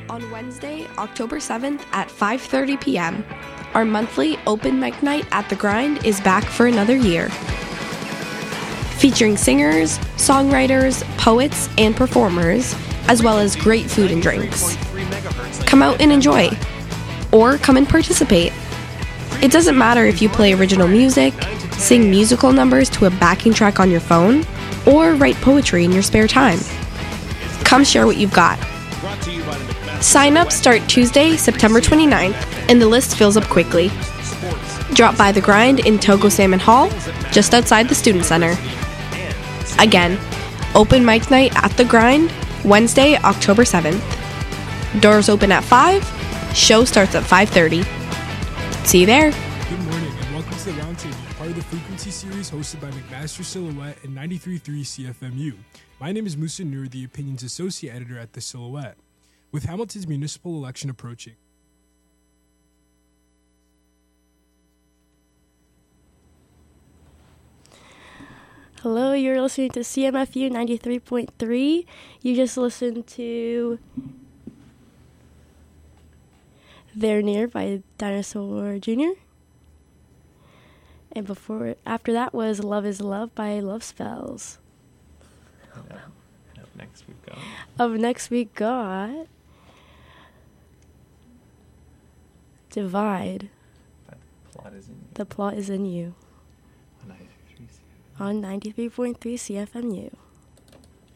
On Wednesday, October 7th at 5:30 p.m., our monthly open mic night at The Grind is back for another year. Featuring singers, songwriters, poets, and performers, as well as great food and drinks. Come out and enjoy, or come and participate. It doesn't matter if you play original music, sing musical numbers to a backing track on your phone, or write poetry in your spare time. Come share what you've got. Sign-ups start Tuesday, September 29th, and the list fills up quickly. Drop by The Grind in Togo Salmon Hall, just outside the Student Center. Again, open mic night at The Grind, Wednesday, October 7th. Doors open at 5, show starts at 5:30. See you there. Good morning and welcome to the Roundtable, part of the Frequency series hosted by McMaster Silhouette and 93.3 CFMU. My name is Musa Nur, the Opinions Associate Editor at The Silhouette. With Hamilton's municipal election approaching, hello, you're listening to CMFU 93.3. You just listened to They're Near by Dinosaur Jr. And after that was Love is Love by Love Spells. Up next we got Divide. The plot is in you. On 93.3 CFMU.